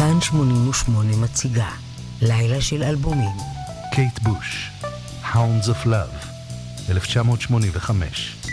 כאן 88 מציגה לילה של אלבומים. קייט בוש, Hounds of Love, 1985.